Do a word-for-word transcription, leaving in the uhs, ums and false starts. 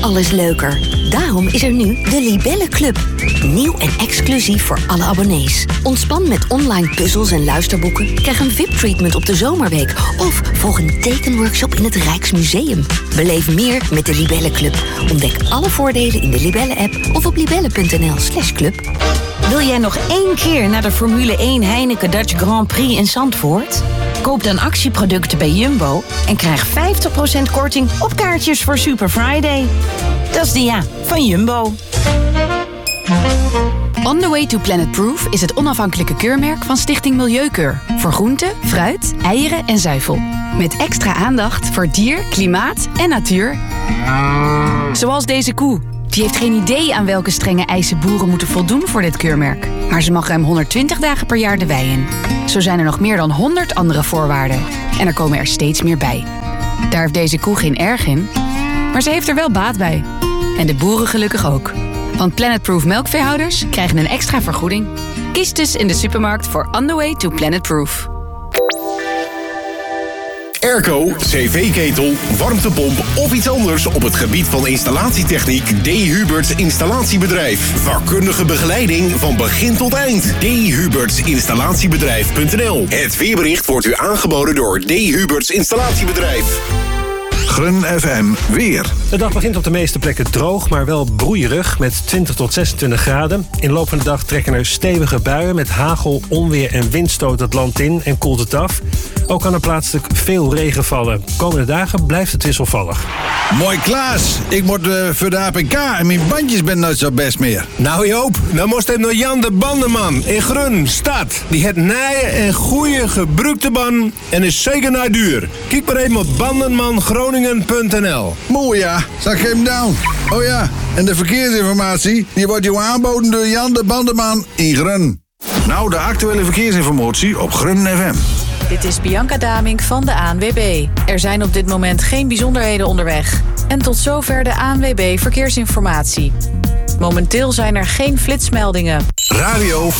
alles leuker. Daarom is er nu de Libelle Club. Nieuw en exclusief voor alle abonnees. Ontspan met online puzzels en luisterboeken. Krijg een V I P-treatment op de zomerweek. Of volg een tekenworkshop in het Rijksmuseum. Beleef meer met de Libelle Club. Ontdek alle voordelen in de Libelle-app of op libelle.nl slash club. Wil jij nog één keer naar de Formule één Heineken Dutch Grand Prix in Zandvoort? Koop dan actieproducten bij Jumbo en krijg vijftig procent korting op kaartjes voor Super Friday. Dat is de ja van Jumbo. On the Way to Planet Proof is het onafhankelijke keurmerk van Stichting Milieukeur. Voor groente, fruit, eieren en zuivel. Met extra aandacht voor dier, klimaat en natuur. Zoals deze koe. Die heeft geen idee aan welke strenge eisen boeren moeten voldoen voor dit keurmerk. Maar ze mag ruim honderdtwintig dagen per jaar de wei in. Zo zijn er nog meer dan honderd andere voorwaarden. En er komen er steeds meer bij. Daar heeft deze koe geen erg in. Maar ze heeft er wel baat bij. En de boeren gelukkig ook. Want Planet Proof melkveehouders krijgen een extra vergoeding. Kies dus in de supermarkt voor On the Way to Planet Proof. Airco, cv-ketel, warmtepomp of iets anders op het gebied van installatietechniek. D. Huberts Installatiebedrijf. Vakkundige begeleiding van begin tot eind. D. Huberts Installatiebedrijf punt n l. Het weerbericht wordt u aangeboden door D. Huberts Installatiebedrijf. Grun F M weer. De dag begint op de meeste plekken droog, maar wel broeierig met twintig tot zesentwintig graden. In de loop van de dag trekken er stevige buien met hagel, onweer en windstoot het land in en koelt het af. Ook kan er plaatselijk veel regen vallen. De komende dagen blijft het wisselvallig. Mooi Klaas, ik moet uh, voor de A P K en mijn bandjes ben nooit zo best meer. Nou Joop, dan moest hij naar Jan de Bandenman in Grun, stad. Die het nieuwe en goede gebruikte banden en is zeker naar duur. Kijk maar even op bandenman groningen punt n l. Mooi ja, zag ik hem down. Oh ja, en de verkeersinformatie, die wordt jou aanboden door Jan de Bandenman in Grun. Nou, de actuele verkeersinformatie op Grun F M. Dit is Bianca Damink van de A N W B. Er zijn op dit moment geen bijzonderheden onderweg. En tot zover de A N W B Verkeersinformatie. Momenteel zijn er geen flitsmeldingen. Radio